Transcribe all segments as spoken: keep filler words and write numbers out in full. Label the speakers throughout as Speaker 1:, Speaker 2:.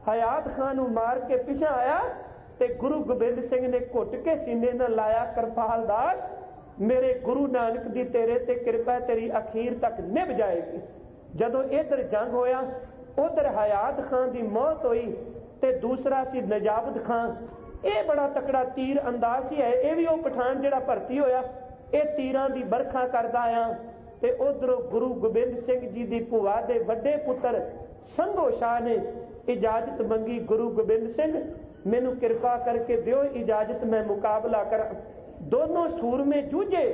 Speaker 1: हयात खान नूं मार के पिछा आया ते गुरु गोबिंद सिंह ने घुट के सीने नाल लाया, कृपाल दास मेरे गुरु नानक दी तेरे ते कृपा तेरी अखीर तक निभ जाएगी। जदों इधर जंग होया उधर हयात खान की मौत हुई ते दूसरा सी नजाबत खान। ये बड़ा तकड़ा तीर अंदाज ही है, ये भी वो पठान जिहड़ा भर्ती होया ये तीरां दी बरखा करदा आया। ते उधरों गुरु गोबिंद सिंह जी दी भूआ दे वड्डे पुत्र संघो शाह ने इजाजत मंगी, गुरु गोबिंद सिंह मैनू कृपा करके दिओ इजाजत, मैं मुकाबला करा। दोनों सूरमे जूझे,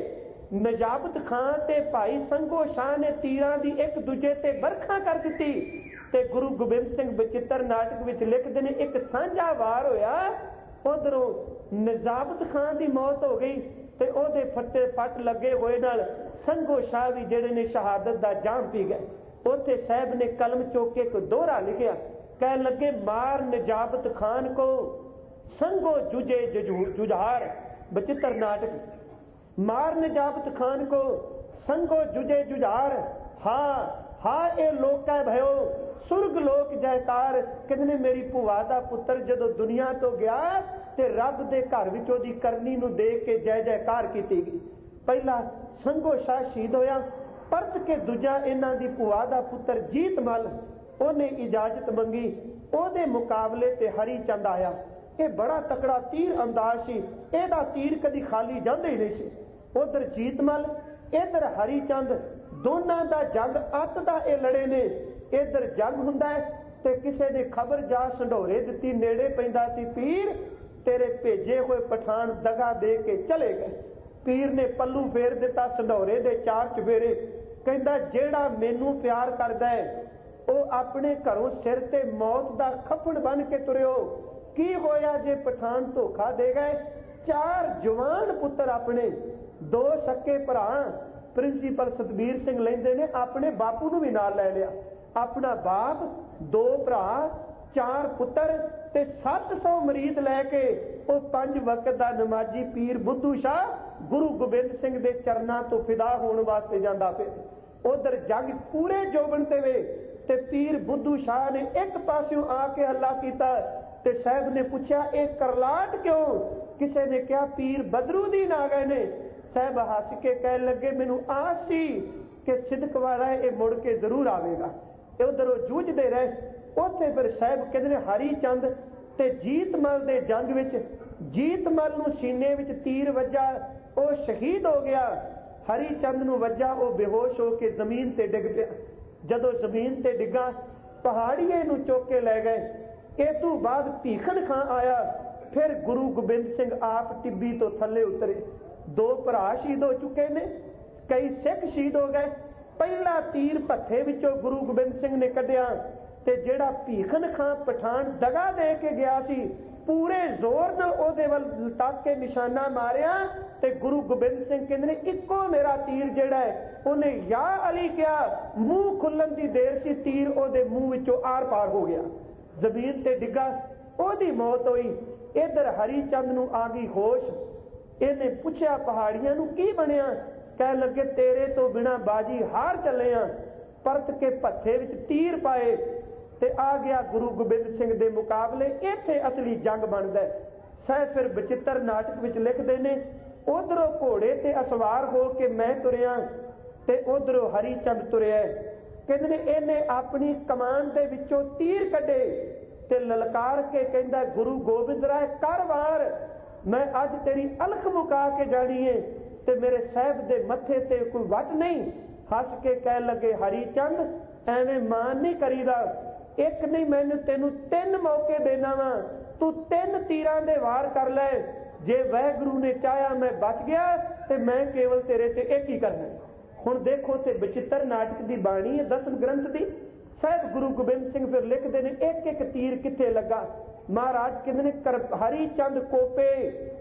Speaker 1: नजाबत खान ते भाई संघो शाह ने तीरां दी एक दूजे ते बरखा कर दिती ते गुरु गोबिंद सिंह बचित्र नाटक विच लिखदे ने एक सांझा वार होया। उधरों नजाबत खान की मौत हो गई ते ओदे फट्टे फट लगे हुए नाल संघो शाह भी जिहड़े ने शहादत दा जाम पी गए। उत्थे साहब ने कलम चुक के एक दोहरा लिखिया, कह लगे मार नजाबत खान को संघो जुजे जुझार। बचित्र नाटक, मार नजाबत खान को संघो जुजे जुझार। हाँ हाँ ये लोका भयो सुरग लोक जयकार। कहते मेरी भूआ का पुत्र जदों दुनिया तो गया ते रब दे घर विच ओदी करनी नूं देख के जय जयकार की गई। पहला संघो शाह शहीद होया, परत के दूजा इन्हां दी भूआ का पुत्र जीत मल ओने इजाजत मंगी, ओदे मुकाबले ते हरी चंद आया। ये बड़ा तकड़ा तीर अंदाज सी, एदा तीर कदी खाली जांदे ही नहीं सी। उधर जीत मल इधर हरी चंद, दोनों का जंग अत दा ये लड़े ने। इधर जंग हुंदा है ते किसे ने खबर जा संढोरे दिती, नेड़े पैंदा सी पीर तेरे भेजे हुए पठान दगा दे के चले गए। पीर ने पल्लू फेर दिता संढोरे दे चार चफेरे, कहंदा जेड़ा मैनू प्यार करदा है वो अपने घरों सिर ते मौत दा खफन बन के तुरियो। की होया जे पठान धोखा दे गए। चार जवान पुत्र अपने, दो सके भरा प्रिंसीपल सतबीर सिंह लेंदे ने अपने बापू नूं भी नाल लै लिया। अपना बाप, दो भरा, चार पुत्र ते सत्त सौ मरीद लैके वो पंज वक्त का नमाजी पीर बुद्धू शाह गुरु गोबिंद सिंह के चरणों तो फिदा होने वास्ते जांदा पे। उधर जग पूरे जोबन ते वे ते पीर बुद्धू शाह ने एक पासों आके हल्ला किया ते साहब ने पूछा ये करलाट क्यों। किसी ने कहा पीर बदरुद्दीन आ गए ने। साहब हस के कह लगे मैनू आस सी कि सिदक वाला ये मुड़ के जरूर आवेगा। उधरों जूझते रहे। उत्थे फिर साहब कहते हरी चंद ते जीत मल दे जंग विच जीत मल नूं सीने विच तीर वजा, वो शहीद हो गया। हरी चंद नूं वजा, वो बेहोश होके जमीन ते डिग पिया। जदों जमीन ते डिगा पहाड़ीए नूं चुक के लै गए। इस तों बाद भीखन खां आया। फिर गुरु गोबिंद सिंह आप टिब्बी तो थले उतरे। दो भरा शहीद हो चुके ने, कई सिख शहीद हो गए। पहला तीर भत्थे विचों गुरु गोबिंद सिंह ने कढ़िया ते जिहड़ा भीखन खां पठान दगा दे के गया सी पूरे जोर नाल ओहदे वल लटक के निशाना मारिया ते गुरु गोबिंद सिंह कहंदे ने इक्को मेरा तीर जिहड़ा है उहने या अली कहा, मूँह खुल्लन दी देर सी तीर ओहदे मूँह विचों आर पार हो गया, जमीन ते डिग्गा, ओहदी मौत हुई। इधर हरी चंद नूं आ गई होश। इहने पुछया पहाड़ियां नूं की बनिया। कह लगे तेरे तो बिना बाजी हार चले आ। परत के भत्थे विच तीर पाए ते आ गया गुरु गोबिंद सिंह दे मुकाबले। इत्थे असली जंग बनदा है। सह फिर बचित्र नाटक विच लिखदे ने उधरों घोड़े ते असवार हो के मैं तुरिया ते उधरों हरी चंद तुरिया। कहंदे ने इहने अपनी कमान दे विचों तीर कढे ते ललकार के कहंदा गुरु गोबिंद राय कर वार, मैं अज तेरी अलख मुका के जानी है ते मेरे साहब दे मथे ते कोई वट नहीं। हस के कह लगे हरी चंद एवें मान नहीं करीदा, एक नहीं मैनू तेनू तीन मौके देना वा, तू तीन तीरां दे वार कर ले। जे वाहिगुरू ने चाहा मैं बच गया ते मैं केवल तेरे ते एक ही करना। हुण देखो ते बचित्र नाटक की बाणी है दसम ग्रंथ की। साहब गुरु गोबिंद सिंह फिर लिखते हैं एक एक तीर किथे लगा। महाराज कहते ने कर हरी चंद कोपे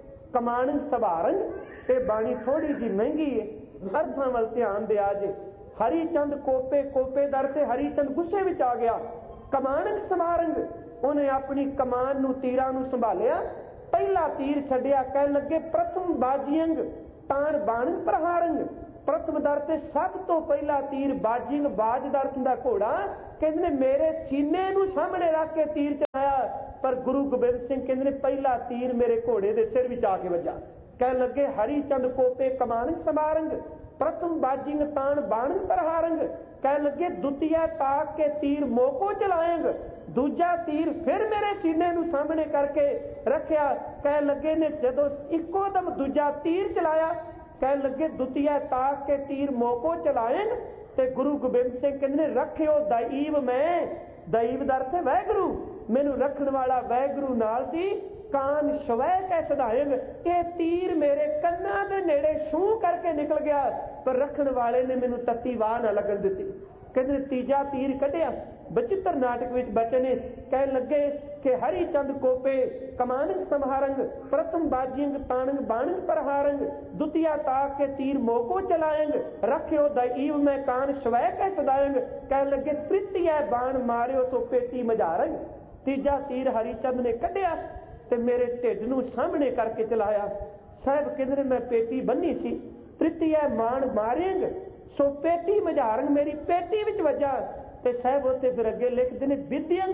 Speaker 1: कमान सवारंग। ते बाणी थोड़ी जी महंगी है, अर्थां वल ध्यान दिया जे। हरी चंद कोपे कोपे दर से हरी चंद गुस्से विच आ गया। कमानंग समारंग उन्हें अपनी कमान नूं तीरां नूं संभालिया। पहला तीर छड्डिया, कह लगे प्रथम बाजियंग तान बाणंग प्रहारंग। प्रथम दर से सब तो पहला तीर बाजिंग बाज दर्थ का घोड़ा कहते ने मेरे सीने नूं सामने रख के तीर चलाया, पर गुरु गोबिंद सिंह कहते ने पहला तीर मेरे घोड़े के सिर विच आके वजा। कह लगे हरी चंद कोपे कमान समारंग, प्रथम बाजिंग तान बाणंग प्रहारंग। कह लगे दुतिया ताक के तीर मोको चलाएंग, दूजा तीर फिर मेरे सीने नूं सामने करके रखिया। कह लगे ने जदों इको दम दूजा तीर चलाया, कह लगे दुतिया ताक के तीर मोको चलाएंग, ते गुरु गोबिंद सिंह कहते ने रखियो दैव मैं, दैव दर से वैगुरु, मैनू रखण वाला वैगुरु नाल सी, कान शवै कै सदाएंग। ये तीर मेरे कन्ना दे नेड़े छू करके निकल गया, पर रखण वाले ने मैनू तत्ती वाह ना लगन दिती। कहते तीजा तीर कढ़िया। बचित्र नाटक विच बचन कह लगे कि हरी चंद कोपे कमानंग संहारंग, प्रथम बाजिंग तानंग बाणंग प्रहारंग, दुतिया ताक के तीर मोको चलाएंग, रखियो दैव मैं कान शवै कै सदाएंग। कह लगे तृतीय बाण मारियो तो पेटी मझारंग। तीजा तीर हरिचंद ने कढ़िया ते मेरे ढिड नूं सामने करके चलाया। साहब कहते मैं पेटी बन्नी सी, तृतीय मान मारेंग सो पेटी मझारंग, मेरी पेटी विच वजा। ते साहब उत्ते फिर अगे लिखते हैं विद्यंग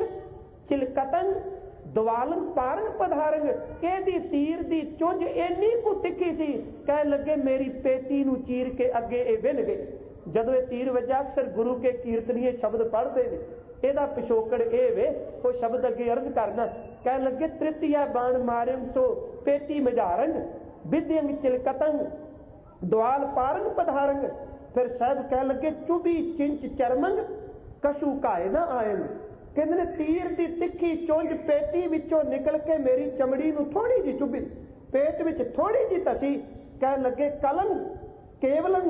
Speaker 1: चिलकतंग दवालंग पारंग पधारंग। कहदी तीर दी चुंझ इन्नी कु तिखी सी, कह लगे मेरी पेटी नूं चीर के अगे ये विन गए। जदों ये तीर वजा अक्सर गुरु के कीर्तनीय शब्द पढ़ते हैं, ਇਹਦਾ पिछोकड़ ये वे वो शब्द अगे अर्ज करना। कह लगे तृतीय बाण मारिम सो पेटी मझारंग, विद्यंग चिलकतंग द्वाल पारंग पधारंग। फिर साहब कह लगे चुभी चिंच चरमंग कशु काए ना आयन। कहते ने तीर की तिखी चुंझ पेटी विचों निकल के मेरी चमड़ी नूं थोड़ी जी चुभी, पेट विच थोड़ी जी तसी। कह लगे कलंग केवलंग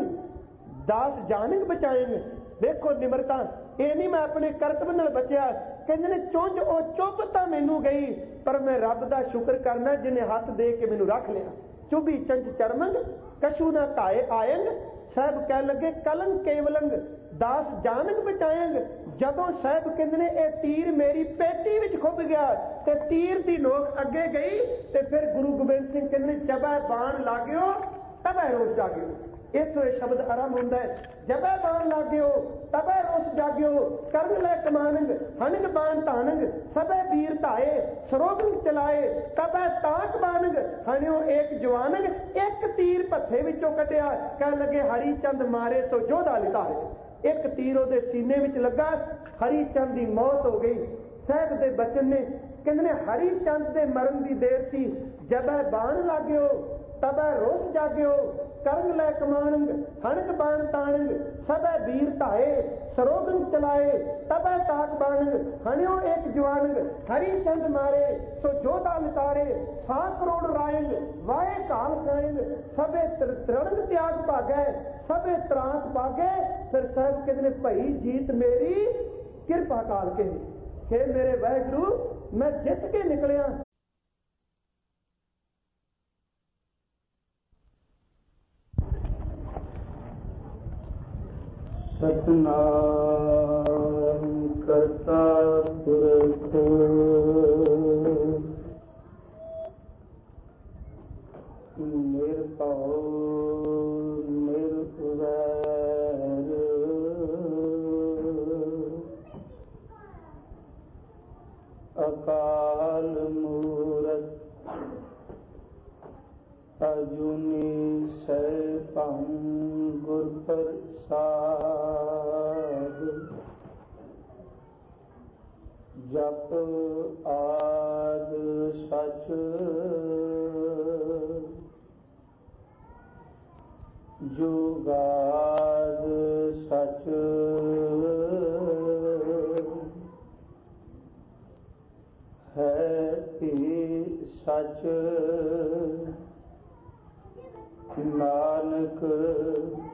Speaker 1: दास जानंग बचाएंगे। देखो निमरता ये नहीं मैं अपने करतब नाल बचिया। कहते ने चुंझ ओ चुभ तां मैनू गई, पर मैं रब दा शुक्र करना जिन्हें हाथ दे के मैनू रख लिया। चुभी चंच चरमंग कशु ना काए आयंग। साहब कह लगे कलंग केवलंग दास जानंग बचाएंग। जदों साहब कहते ने यह तीर मेरी पेटी विच खुब गया ते तीर की नोक अगे गई, ते फिर गुरु गोबिंद सिंह कहते जबै बाण लाग्यो तबै रोस जाग्यो। इथों यह शब्द आरंभ होंदा है, जबै बाण लाग्यो तबै रोस जाग्यो, करन लै कमानंग हनंग बाण तानंग, सबे वीर धाए सरोगंग चलाए, तबै ताक बानंग हणियो एक जवानंग। एक तीर भत्थे विचों कढ़िया, कह लगे हरी चंद मारे सो जोधा लिताए। एक तीर उहदे सीने विच लगा, हरी चंद की मौत हो गई। साहब दे बचन ने कहंदे ने हरी चंद दे मरण की देर सी, जबै बाण लाग्यो तबै रोस जाग्यो, करंग लै कमानंग हणक बाण तानंग, सबे वीर धाए सरोगंग चलाए, तबै ताक बाणंग हणियो एक जवानंग। हरी चंद मारे सो जोधा लितारे, सौ करोड़ रायंग वाए काल खाएंग, सबे तृणंग त्याग भागै सबे त्रास भागे। फिर साहब कहते भाई जीत मेरी किरपा काल के, हे मेरे वाहिगुरु मैं जित के निकलिया।
Speaker 2: सतनाम करता पुरख निरभउ निर्वैर, अकाल मूरत अजूनी सैभं गुर प्रसाद। जप आद सच जुगाद सच, है ती सच नानक